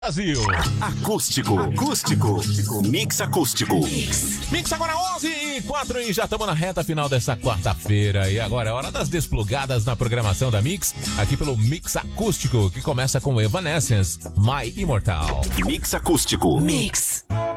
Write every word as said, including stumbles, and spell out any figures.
Brasil. Acústico, acústico, mix acústico. Mix, mix agora onze e quatro e já estamos na reta final dessa quarta-feira. E agora é hora das desplugadas na programação da Mix, aqui pelo Mix Acústico, que começa com Evanescence, My Immortal. Mix Acústico. Mix.